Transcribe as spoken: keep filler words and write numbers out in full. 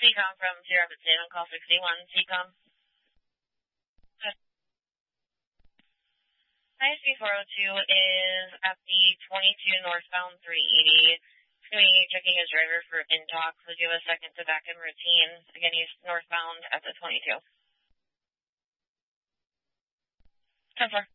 C-Com from Sierra Basin on call sixty-one, C-Com. I S P four oh two is at the twenty-two northbound three eighty. He's going to be checking his driver for in-talk, so give a second to back in routine. Again, he's northbound at the twenty-two. ten four.